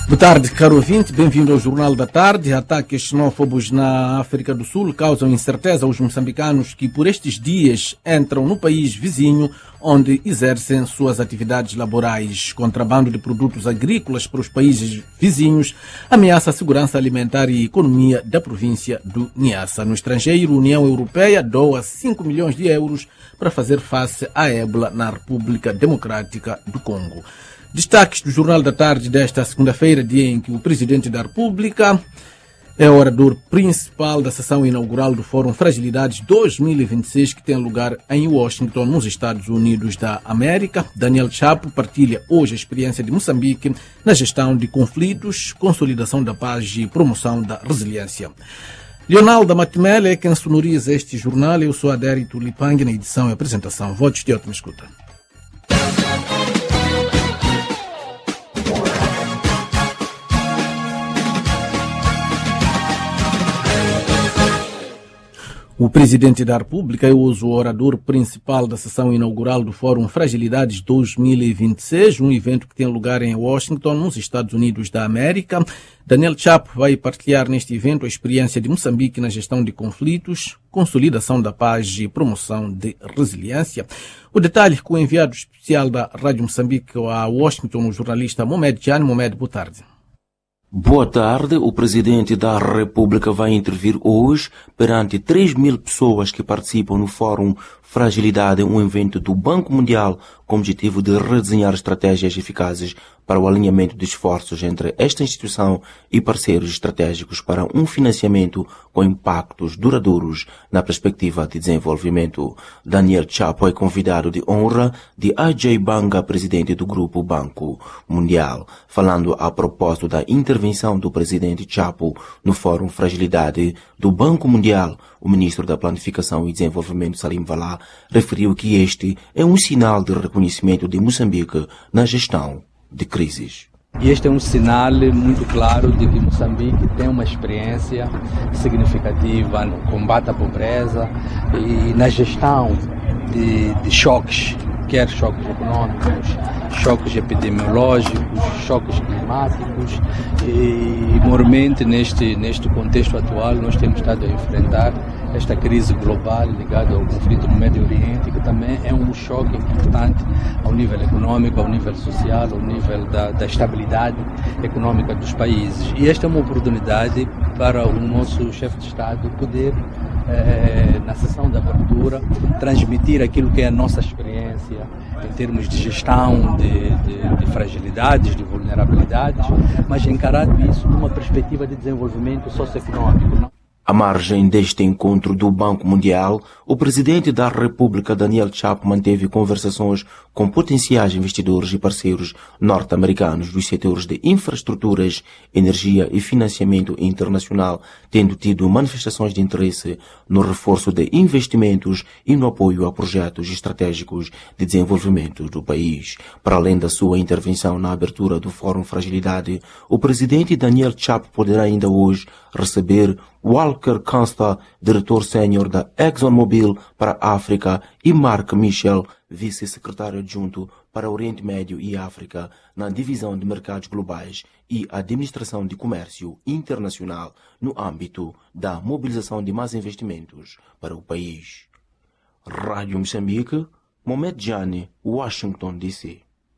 Boa tarde, caro ouvinte. Bem-vindo ao Jornal da Tarde. Ataques xenófobos na África do Sul causam incerteza aos moçambicanos que por estes dias entram no país vizinho onde exercem suas atividades laborais. Contrabando de produtos agrícolas para os países vizinhos ameaça a segurança alimentar e economia da província do Niassa. No estrangeiro, a União Europeia doa 5 milhões de euros para fazer face à ébola na República Democrática do Congo. Destaques do Jornal da Tarde desta segunda-feira, dia em que o Presidente da República é o orador principal da sessão inaugural do Fórum Fragilidades 2026, que tem lugar em Washington, nos Estados Unidos da América. Daniel Chapo partilha hoje a experiência de Moçambique na gestão de conflitos, consolidação da paz e promoção da resiliência. Leonardo Matimele é quem sonoriza este jornal. Eu sou Adérito Lipang na edição e apresentação. Votos de ótima escuta. O Presidente da República é hoje o orador principal da sessão inaugural do Fórum Fragilidades 2026, um evento que tem lugar em Washington, nos Estados Unidos da América. Daniel Chapo vai partilhar neste evento a experiência de Moçambique na gestão de conflitos, consolidação da paz e promoção de resiliência. O detalhe com o enviado especial da Rádio Moçambique a Washington, o jornalista Mohamed Jan. Mohamed, boa tarde. Boa tarde. O Presidente da República vai intervir hoje perante 3.000 pessoas que participam no Fórum Fragilidade, um evento do Banco Mundial com o objetivo de redesenhar estratégias eficazes para o alinhamento de esforços entre esta instituição e parceiros estratégicos para um financiamento com impactos duradouros na perspectiva de desenvolvimento. Daniel Chapo é convidado de honra de Ajay Banga, presidente do Grupo Banco Mundial. Falando a propósito da intervenção do Presidente Chapo no Fórum Fragilidade do Banco Mundial, o ministro da Planificação e Desenvolvimento, Salim Vallah, referiu que este é um sinal de reconhecimento de Moçambique na gestão de crises. E este é um sinal muito claro de que Moçambique tem uma experiência significativa no combate à pobreza e na gestão de choques, quer choques econômicos, choques epidemiológicos, choques climáticos, e mormente neste contexto atual nós temos estado a enfrentar esta crise global ligada ao conflito no Médio Oriente, que também é um choque importante ao nível econômico, ao nível social, ao nível da estabilidade econômica dos países. E esta é uma oportunidade para o nosso chefe de Estado poder, na sessão de abertura, transmitir aquilo que é a nossa experiência em termos de gestão de fragilidades, de vulnerabilidades, mas encarado isso numa perspectiva de desenvolvimento socioeconômico, não? À margem deste encontro do Banco Mundial, o Presidente da República, Daniel Chapo, manteve conversações com potenciais investidores e parceiros norte-americanos dos setores de infraestruturas, energia e financiamento internacional, tendo tido manifestações de interesse no reforço de investimentos e no apoio a projetos estratégicos de desenvolvimento do país. Para além da sua intervenção na abertura do Fórum Fragilidade, o Presidente Daniel Chapo poderá ainda hoje receber Walker Consta, diretor sênior da ExxonMobil para a África, e Mark Michel, vice-secretário adjunto para Oriente Médio e África na Divisão de Mercados Globais e Administração de Comércio Internacional no âmbito da mobilização de mais investimentos para o país. Rádio Moçambique, Mohamed Jani, Washington, D.C.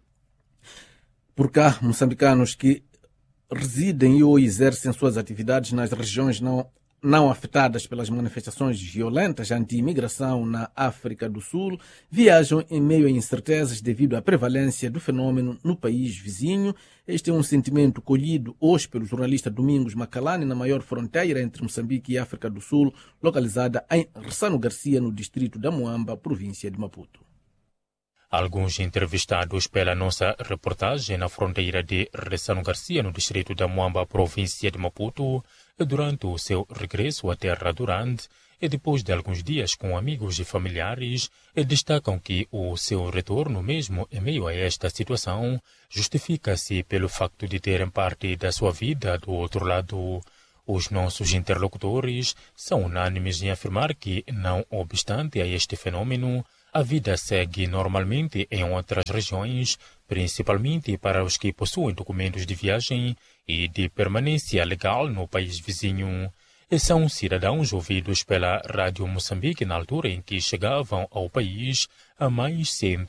Por cá, moçambicanos que residem ou exercem suas atividades nas regiões não afetadas pelas manifestações violentas anti-imigração na África do Sul viajam em meio a incertezas devido à prevalência do fenômeno no país vizinho. Este é um sentimento colhido hoje pelo jornalista Domingos Macalani na maior fronteira entre Moçambique e África do Sul, localizada em Ressano Garcia, no distrito da Moamba, província de Maputo. Alguns entrevistados pela nossa reportagem na fronteira de Ressano Garcia, no distrito da Moamba, província de Maputo, durante o seu regresso à terra durante e depois de alguns dias com amigos e familiares, destacam que o seu retorno mesmo em meio a esta situação justifica-se pelo facto de terem parte da sua vida do outro lado. Os nossos interlocutores são unânimes em afirmar que, não obstante a este fenômeno, a vida segue normalmente em outras regiões, principalmente para os que possuem documentos de viagem e de permanência legal no país vizinho. São cidadãos ouvidos pela Rádio Moçambique na altura em que chegavam ao país a mais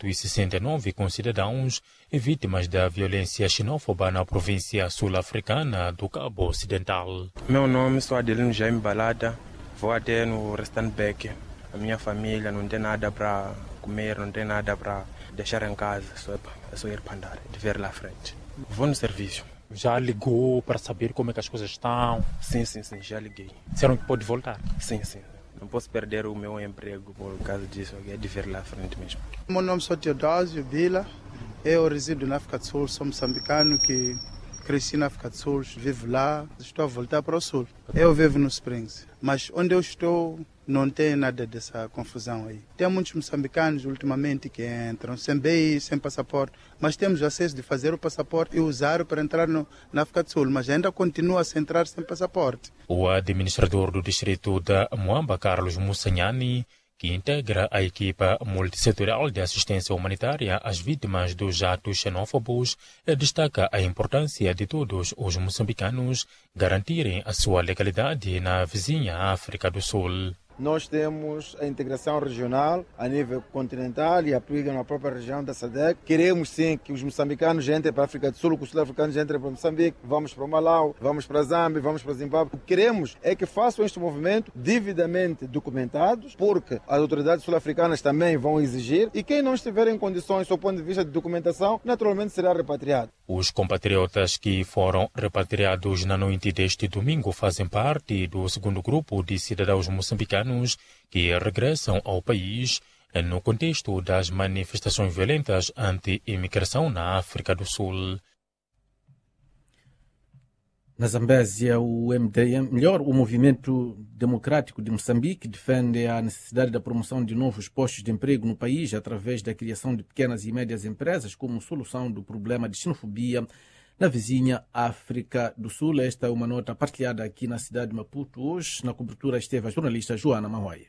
169 concidadãos vítimas da violência xenófoba na província sul-africana do Cabo Ocidental. Meu nome é Adelino Jaime Balada, vou até no restaurante Beck. A minha família não tem nada para comer, não tem nada para deixar em casa, é só ir para andar, de ver lá à frente. Vou no serviço. Já ligou para saber como é que as coisas estão? Sim, já liguei. Disseram que pode voltar? Sim. Não posso perder o meu emprego por causa disso, é de ver lá à frente mesmo. Meu nome é Teodósio Bila, eu resido na África do Sul, sou moçambicano que cresci na África do Sul, vivo lá, estou a voltar para o Sul. Eu vivo no Springs, mas onde eu estou não tem nada dessa confusão aí. Tem muitos moçambicanos ultimamente que entram sem BI, sem passaporte, mas temos acesso de fazer o passaporte e usar para entrar na África do Sul, mas ainda continua a se entrar sem passaporte. O administrador do distrito da Muamba, Carlos Mussanhani, que integra a equipa multissetorial de assistência humanitária às vítimas dos atos xenófobos, destaca a importância de todos os moçambicanos garantirem a sua legalidade na vizinha África do Sul. Nós temos a integração regional a nível continental e aplica na própria região da SADC. Queremos sim que os moçambicanos entrem para a África do Sul, que os sul-africanos entrem para Moçambique, vamos para o Malau, vamos para a Zâmbia, vamos para o Zimbábue. O que queremos é que façam este movimento devidamente documentados, porque as autoridades sul-africanas também vão exigir, e quem não estiver em condições do ponto de vista de documentação, naturalmente será repatriado. Os compatriotas que foram repatriados na noite deste domingo fazem parte do segundo grupo de cidadãos moçambicanos que regressam ao país no contexto das manifestações violentas anti-imigração na África do Sul. Na Zambésia, o Movimento Democrático de Moçambique defende a necessidade da promoção de novos postos de emprego no país através da criação de pequenas e médias empresas como solução do problema de xenofobia na vizinha África do Sul. Esta é uma nota partilhada aqui na cidade de Maputo. Hoje, na cobertura, esteve a jornalista Joana Mahuaia.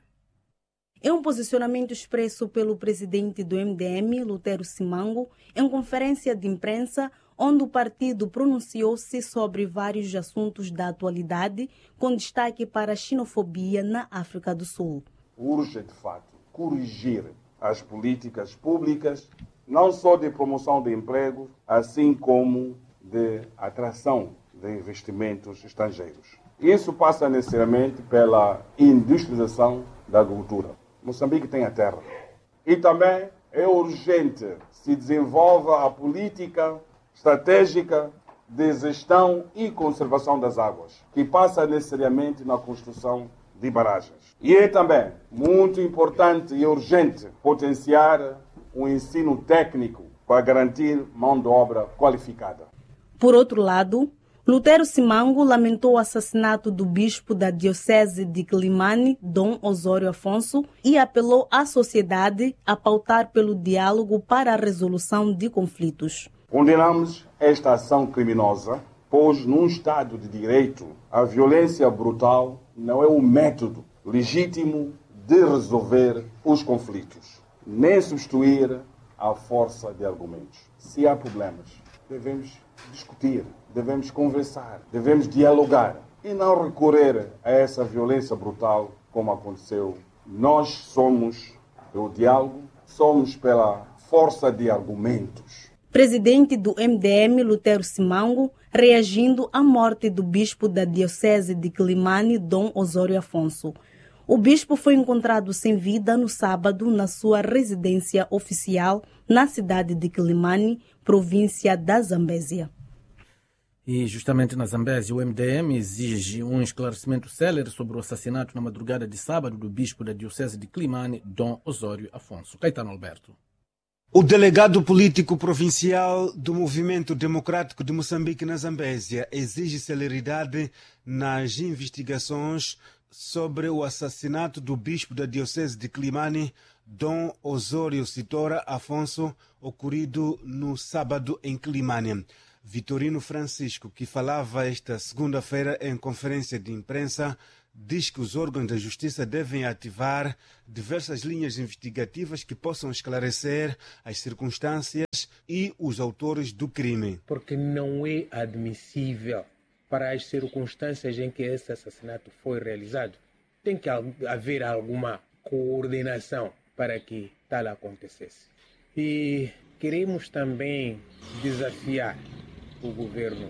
É um posicionamento expresso pelo presidente do MDM, Lutero Simango, em conferência de imprensa, onde o partido pronunciou-se sobre vários assuntos da atualidade, com destaque para a xenofobia na África do Sul. Urge, de fato, corrigir as políticas públicas, não só de promoção de emprego, assim como de atração de investimentos estrangeiros. Isso passa necessariamente pela industrialização da agricultura. Moçambique tem a terra. E também é urgente se desenvolva a política estratégica de gestão e conservação das águas, que passa necessariamente na construção de barragens. E é também muito importante e urgente potenciar o ensino técnico para garantir mão de obra qualificada. Por outro lado, Lutero Simango lamentou o assassinato do bispo da Diocese de Quilimane, Dom Osório Afonso, e apelou à sociedade a pautar pelo diálogo para a resolução de conflitos. Condenamos esta ação criminosa, pois num Estado de Direito, a violência brutal não é o método legítimo de resolver os conflitos, nem substituir a força de argumentos. Se há problemas, devemos discutir, devemos conversar, devemos dialogar e não recorrer a essa violência brutal como aconteceu. Nós somos pelo diálogo, somos pela força de argumentos. Presidente do MDM, Lutero Simango, reagindo à morte do bispo da Diocese de Quilimane, Dom Osório Afonso. O bispo foi encontrado sem vida no sábado na sua residência oficial na cidade de Quilimane, província da Zambésia. E justamente na Zambésia, o MDM exige um esclarecimento célere sobre o assassinato na madrugada de sábado do bispo da Diocese de Quilimane, Dom Osório Afonso. Caetano Alberto. O delegado político provincial do Movimento Democrático de Moçambique na Zambésia exige celeridade nas investigações sobre o assassinato do bispo da Diocese de Quilimane, Dom Osório Sitora Afonso, ocorrido no sábado em Quilimane. Vitorino Francisco, que falava esta segunda-feira em conferência de imprensa, diz que os órgãos da justiça devem ativar diversas linhas investigativas que possam esclarecer as circunstâncias e os autores do crime. Porque não é admissível, para as circunstâncias em que esse assassinato foi realizado, tem que haver alguma coordenação para que tal acontecesse. E queremos também desafiar o governo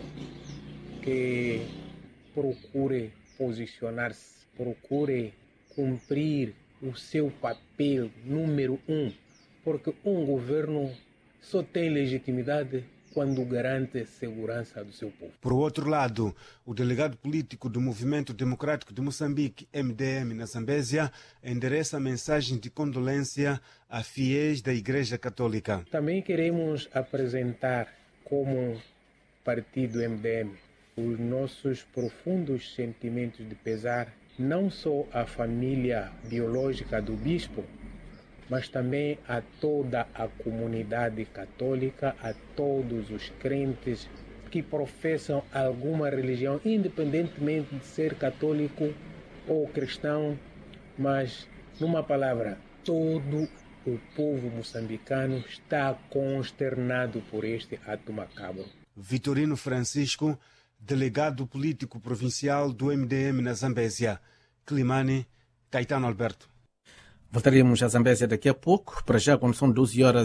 que procure posicionar-se, procure cumprir o seu papel número 1, porque um governo só tem legitimidade quando garante segurança do seu povo. Por outro lado, o delegado político do Movimento Democrático de Moçambique, MDM, na Zambésia, endereça mensagem de condolência a fiéis da Igreja Católica. Também queremos apresentar como partido MDM os nossos profundos sentimentos de pesar, não só à família biológica do bispo, mas também a toda a comunidade católica, a todos os crentes que professam alguma religião, independentemente de ser católico ou cristão, mas, numa palavra, todo o povo moçambicano está consternado por este ato macabro. Vitorino Francisco, delegado político provincial do MDM na Zambésia. Climane, Caetano Alberto. Voltaremos à Zambésia daqui a pouco. Para já, quando são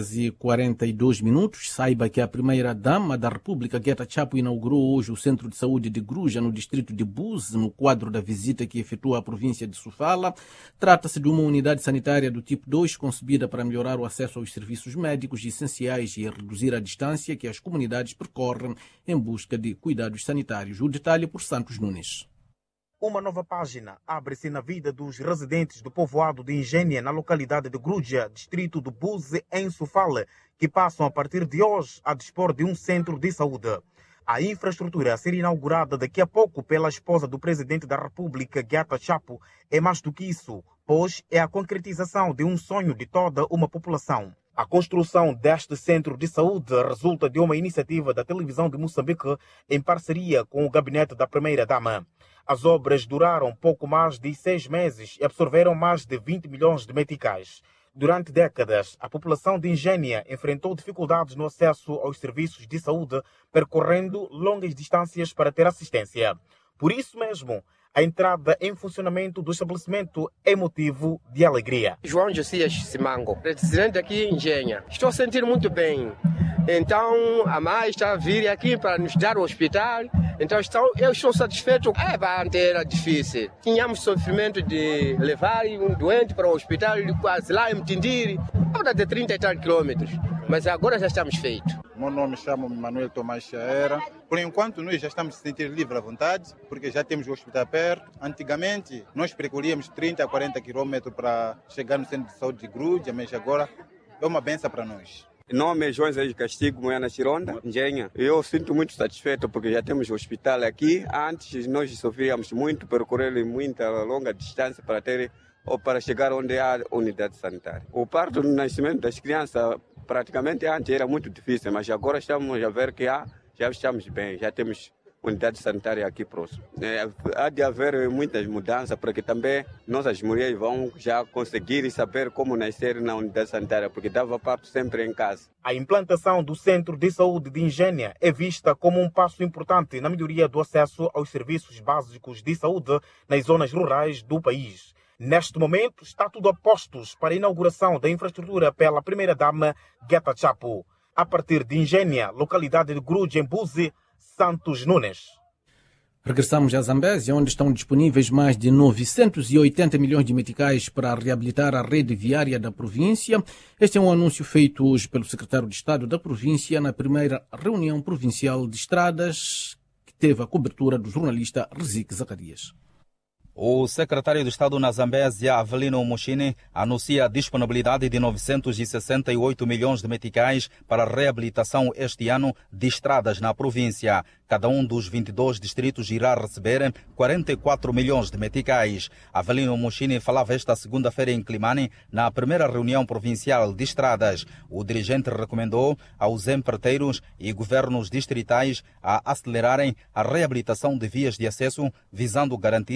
12h42, saiba que a primeira-dama da República, Guetta Chapo, inaugurou hoje o Centro de Saúde de Gruja, no distrito de Buse, no quadro da visita que efetua à província de Sofala. Trata-se de uma unidade sanitária do tipo 2, concebida para melhorar o acesso aos serviços médicos essenciais e reduzir a distância que as comunidades percorrem em busca de cuidados sanitários. O detalhe por Santos Nunes. Uma nova página abre-se na vida dos residentes do povoado de Engenha, na localidade de Gruja, distrito de Buse, em Sofala, que passam a partir de hoje a dispor de um centro de saúde. A infraestrutura a ser inaugurada daqui a pouco pela esposa do presidente da República, Guetta Chapo, é mais do que isso, pois é a concretização de um sonho de toda uma população. A construção deste centro de saúde resulta de uma iniciativa da televisão de Moçambique em parceria com o gabinete da primeira-dama. As obras duraram pouco mais de 6 meses e absorveram mais de 20 milhões de meticais. Durante décadas, a população de Engenha enfrentou dificuldades no acesso aos serviços de saúde, percorrendo longas distâncias para ter assistência. Por isso mesmo, a entrada em funcionamento do estabelecimento é motivo de alegria. João Josias Simango, residente aqui em Engenha. Estou a sentir muito bem. Então, a mãe está a vir aqui para nos dar o hospital. Então, eu estou satisfeito. Antes era difícil. Tínhamos sofrimento de levar um doente para o hospital, quase lá em Mtindiri, a de 30 e tal quilômetros. Mas agora já estamos feitos. Meu nome chama-me Manuel Tomás Chaera. Por enquanto, nós já estamos se sentir livre à vontade, porque já temos o hospital perto. Antigamente, nós percorríamos 30 a 40 quilômetros para chegar no centro de saúde de Gruja, mas agora é uma benção para nós. Meu nome é João Zé de Castigo, Moana Chironda, Engenha. Eu sinto muito satisfeito porque já temos o hospital aqui. Antes nós sofríamos muito, percorrer muita longa distância para chegar onde há unidade sanitária. O parto do nascimento das crianças praticamente antes era muito difícil, mas agora estamos a ver que já estamos bem, já temos unidade sanitária aqui próximo. Há de haver muitas mudanças, porque também nossas mulheres vão já conseguir saber como nascer na unidade sanitária, porque dava parto sempre em casa. A implantação do Centro de Saúde de Engenha é vista como um passo importante na melhoria do acesso aos serviços básicos de saúde nas zonas rurais do país. Neste momento, está tudo a postos para a inauguração da infraestrutura pela primeira-dama Guetta Chapo. A partir de Engenha, localidade de Gruja, em Buse, Santos Nunes. Regressamos à Zambésia, onde estão disponíveis mais de 980 milhões de meticais para reabilitar a rede viária da província. Este é um anúncio feito hoje pelo secretário de Estado da província na primeira reunião provincial de estradas, que teve a cobertura do jornalista Rezique Zacarias. O secretário de Estado na Zambésia, Avelino Mushini, anuncia a disponibilidade de 968 milhões de meticais para a reabilitação este ano de estradas na província. Cada um dos 22 distritos irá receber 44 milhões de meticais. Avelino Mushini falava esta segunda-feira em Climane, na primeira reunião provincial de estradas. O dirigente recomendou aos empreiteiros e governos distritais a acelerarem a reabilitação de vias de acesso, visando garantir melhor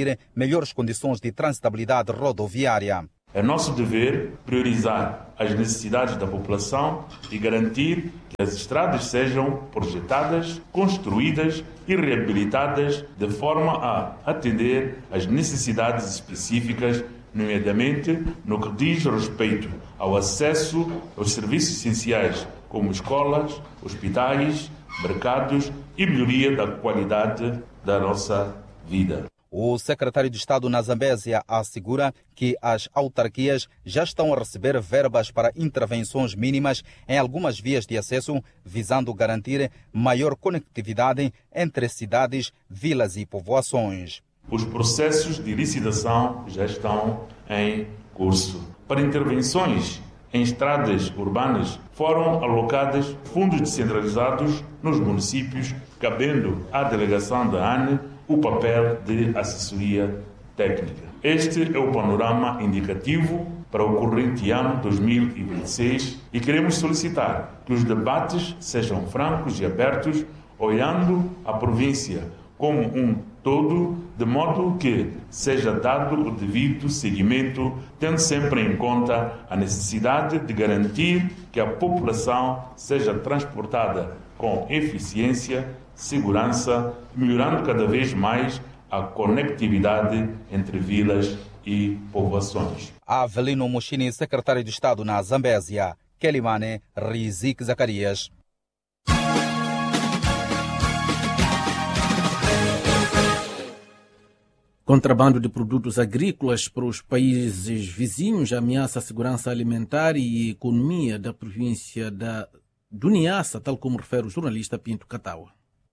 melhores condições de transitabilidade rodoviária. É nosso dever priorizar as necessidades da população e garantir que as estradas sejam projetadas, construídas e reabilitadas de forma a atender às necessidades específicas, nomeadamente no que diz respeito ao acesso aos serviços essenciais, como escolas, hospitais, mercados e melhoria da qualidade da nossa vida. O secretário de Estado na Zambésia assegura que as autarquias já estão a receber verbas para intervenções mínimas em algumas vias de acesso, visando garantir maior conectividade entre cidades, vilas e povoações. Os processos de licitação já estão em curso. Para intervenções em estradas urbanas, foram alocados fundos descentralizados nos municípios, cabendo à delegação da ANE o papel de assessoria técnica. Este é o panorama indicativo para o corrente ano 2026 e queremos solicitar que os debates sejam francos e abertos, olhando a província como um todo, de modo que seja dado o devido seguimento, tendo sempre em conta a necessidade de garantir que a população seja transportada com eficiência, segurança, melhorando cada vez mais a conectividade entre vilas e povoações. Avelino Mushini, secretário de Estado na Zambésia. Kelimane Rizik Zacarias. Contrabando de produtos agrícolas para os países vizinhos ameaça a segurança alimentar e economia da província do Niassa, tal como refere o jornalista Pinto Catawa.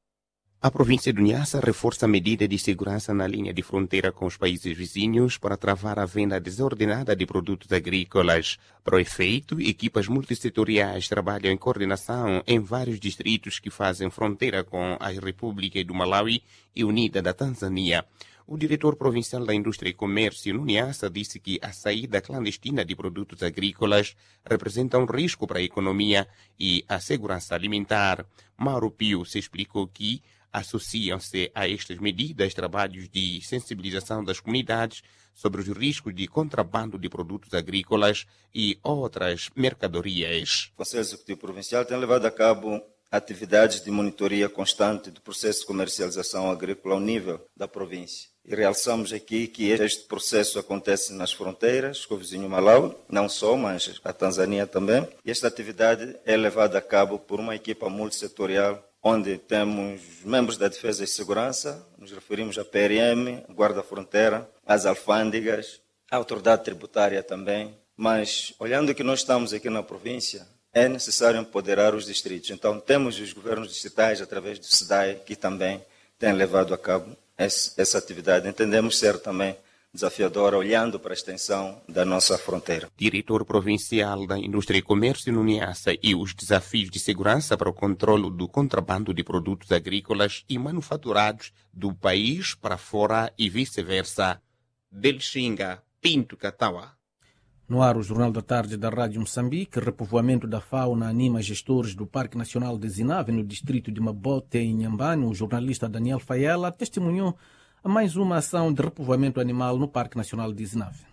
A província do Niassa reforça a medida de segurança na linha de fronteira com os países vizinhos para travar a venda desordenada de produtos agrícolas. Para o efeito, equipas multissetoriais trabalham em coordenação em vários distritos que fazem fronteira com a República do Malawi e Unida da Tanzânia. O diretor provincial da Indústria e Comércio no Niassa disse que a saída clandestina de produtos agrícolas representa um risco para a economia e a segurança alimentar. Mauro Pio se explicou que associam-se a estas medidas trabalhos de sensibilização das comunidades sobre os riscos de contrabando de produtos agrícolas e outras mercadorias. O Conselho Executivo Provincial tem levado a cabo atividades de monitoria constante do processo de comercialização agrícola ao nível da província. E realçamos aqui que este processo acontece nas fronteiras com o vizinho Malawi, não só, mas a Tanzânia também. E esta atividade é levada a cabo por uma equipa multissetorial, onde temos membros da Defesa e Segurança, nos referimos à PRM, Guarda-Fronteira, às alfândegas, à Autoridade Tributária também. Mas, olhando que nós estamos aqui na província, é necessário empoderar os distritos. Então, temos os governos distritais, através do SEDAI, que também têm levado a cabo essa atividade. Entendemos ser também desafiadora, olhando para a extensão da nossa fronteira. Diretor provincial da Indústria e Comércio no Niassa e os desafios de segurança para o controle do contrabando de produtos agrícolas e manufaturados do país para fora e vice-versa. Delxinga, Pinto Catawa. No ar, o Jornal da Tarde da Rádio Moçambique, repovoamento da fauna anima gestores do Parque Nacional de Zinave, no distrito de Mabote, em Inhambane. O jornalista Daniel Faiela testemunhou a mais uma ação de repovoamento animal no Parque Nacional de Zinave.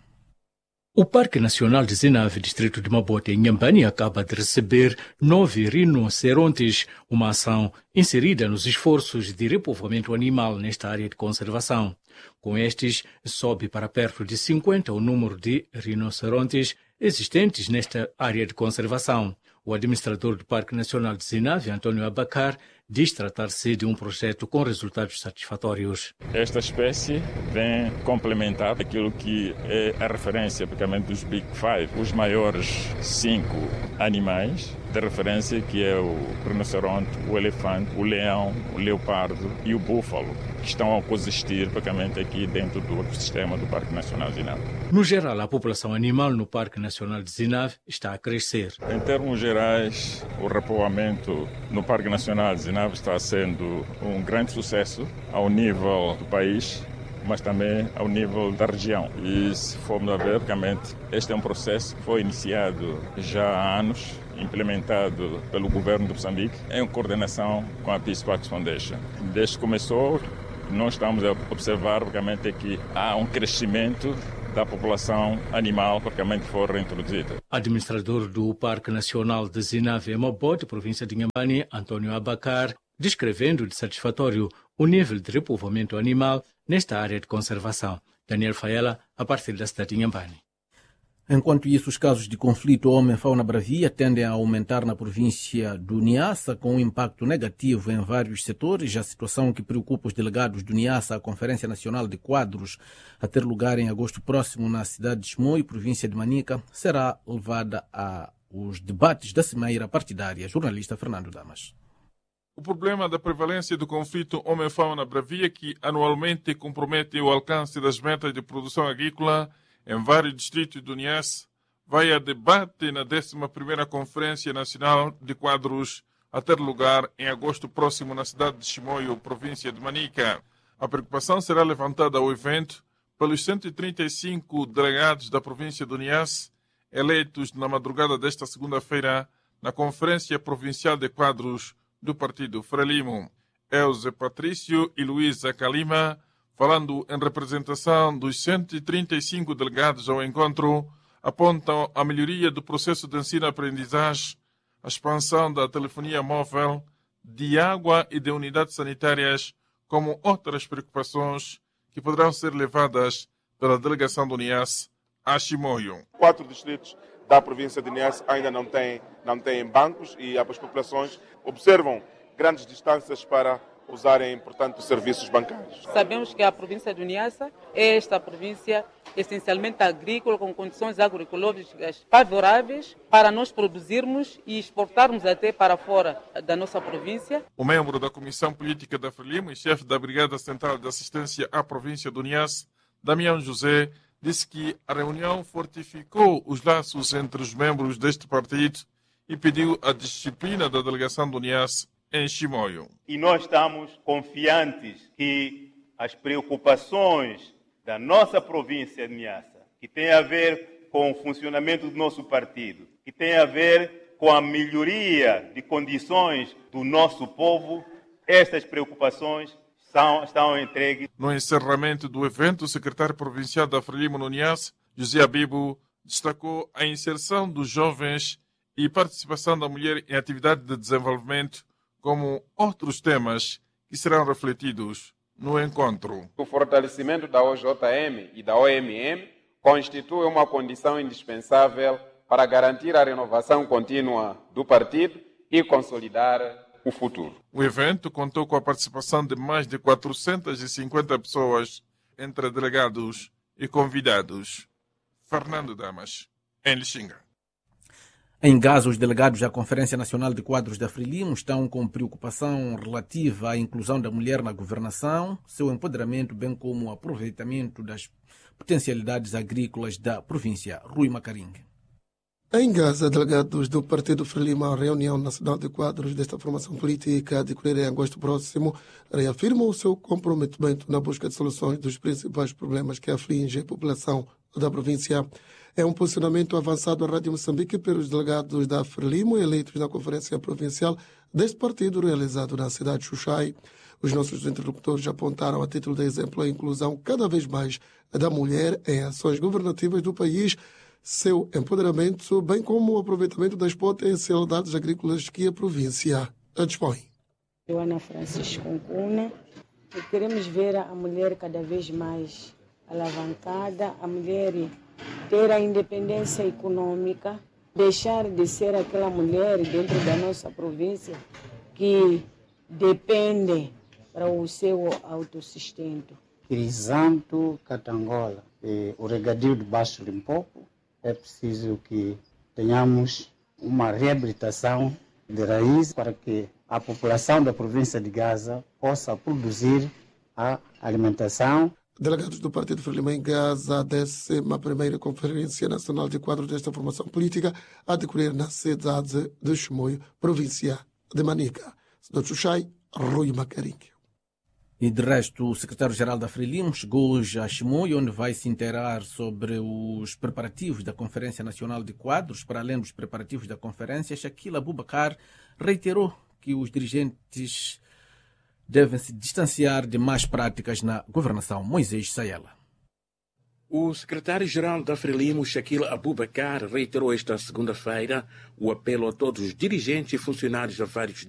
O Parque Nacional de Zinave, distrito de Mabote, em Inhambane, acaba de receber 9 rinocerontes, uma ação inserida nos esforços de repovoamento animal nesta área de conservação. Com estes, sobe para perto de 50 o número de rinocerontes existentes nesta área de conservação. O administrador do Parque Nacional de Zinave, Antônio Abacar, diz tratar-se de um projeto com resultados satisfatórios. Esta espécie vem complementar aquilo que é a referência, praticamente, dos Big Five, os maiores 5 animais de referência, que é o rinoceronte, o elefante, o leão, o leopardo e o búfalo, que estão a coexistir praticamente aqui dentro do ecossistema do Parque Nacional de Zinave. No geral, a população animal no Parque Nacional de Zinave está a crescer. Em termos gerais, o repovoamento no Parque Nacional de Zinave está sendo um grande sucesso ao nível do país, mas também ao nível da região. E se formos a ver, praticamente, este é um processo que foi iniciado já há anos, implementado pelo governo de Moçambique, em coordenação com a Peace Parks Foundation. Desde que começou, nós estamos a observar realmente é que há um crescimento da população animal que realmente foi reintroduzida. Administrador do Parque Nacional de Zinave Mabote, província de Inhambane, Antônio Abacar, descrevendo de satisfatório o nível de repovoamento animal nesta área de conservação. Daniel Faela, a partir da cidade de Inhambane. Enquanto isso, os casos de conflito homem-fauna bravia tendem a aumentar na província do Niassa, com um impacto negativo em vários setores. A situação que preocupa os delegados do Niassa, a Conferência Nacional de Quadros, a ter lugar em agosto próximo na cidade de Chimoio, província de Manica, será levada aos debates da cimeira partidária. Jornalista Fernando Damas. O problema da prevalência do conflito homem-fauna bravia, que anualmente compromete o alcance das metas de produção agrícola em vários distritos do Niassa, vai a debate na 11ª Conferência Nacional de Quadros, a ter lugar em agosto próximo na cidade de Chimoio, província de Manica. A preocupação será levantada ao evento pelos 135 delegados da província do Niassa, eleitos na madrugada desta segunda-feira na Conferência Provincial de Quadros do Partido Frelimo. Elze Patrício e Luísa Calima, falando em representação dos 135 delegados ao encontro, apontam a melhoria do processo de ensino-aprendizagem, a expansão da telefonia móvel, de água e de unidades sanitárias, como outras preocupações que poderão ser levadas pela delegação do Niassa a Chimoio. 4 distritos da província de Niassa ainda não têm bancos e as populações observam grandes distâncias para usarem, portanto, serviços bancários. Sabemos que a província do Niassa é esta província essencialmente agrícola, com condições agroecológicas favoráveis para nós produzirmos e exportarmos até para fora da nossa província. O membro da Comissão Política da Frelimo e chefe da Brigada Central de Assistência à província do Niassa, Damião José, disse que a reunião fortificou os laços entre os membros deste partido e pediu a disciplina da delegação do Niassa em Chimoio. E nós estamos confiantes que as preocupações da nossa província de Niassa, que tem a ver com o funcionamento do nosso partido, que tem a ver com a melhoria de condições do nosso povo, estas preocupações estão entregues. No encerramento do evento, o secretário provincial da Frelimo no Niassa, José Abibo, destacou a inserção dos jovens e participação da mulher em atividade de desenvolvimento como outros temas que serão refletidos no encontro. O fortalecimento da OJM e da OMM constitui uma condição indispensável para garantir a renovação contínua do partido e consolidar o futuro. O evento contou com a participação de mais de 450 pessoas, entre delegados e convidados. Fernando Damas, em Lixinga. Em Gaza, os delegados da Conferência Nacional de Quadros da Frelimo estão com preocupação relativa à inclusão da mulher na governação, seu empoderamento, bem como o aproveitamento das potencialidades agrícolas da província. Rui Macaringue. Em Gaza, delegados do Partido Frelimo, a reunião nacional de quadros desta formação política a decorrer em agosto próximo, reafirmam o seu comprometimento na busca de soluções dos principais problemas que afligem a população da província. É um posicionamento avançado à Rádio Moçambique pelos delegados da Frelimo, eleitos na Conferência Provincial deste partido, realizado na cidade de Xuxai. Os nossos interlocutores apontaram, a título de exemplo, a inclusão cada vez mais da mulher em ações governativas do país, seu empoderamento, bem como o aproveitamento das potencialidades agrícolas que a província dispõe. Eu, Ana Francisco Ncuna, e queremos ver a mulher cada vez mais alavancada, a mulher ter a independência econômica, deixar de ser aquela mulher dentro da nossa província que depende para o seu autossustento. Crisanto Catangola, o regadio de Baixo Limpopo, é preciso que tenhamos uma reabilitação de raiz para que a população da província de Gaza possa produzir a alimentação. Delegados do Partido Frelimo em Gaza, a 11ª Conferência Nacional de Quadros desta formação política, a decorrer na cidade de Chimoio, província de Manica. Cidade de Xuxai, Rui Macaringue. E de resto, o secretário-geral da Frelimo chegou hoje a Chimoio, onde vai se inteirar sobre os preparativos da Conferência Nacional de Quadros. Para além dos preparativos da conferência, Shaquila Abubakar reiterou que os dirigentes devem se distanciar de más práticas na governação. Moisés Sayela. O secretário-geral da Frelimo, Shaquille Abubakar, reiterou esta segunda-feira o apelo a todos os dirigentes e funcionários a vários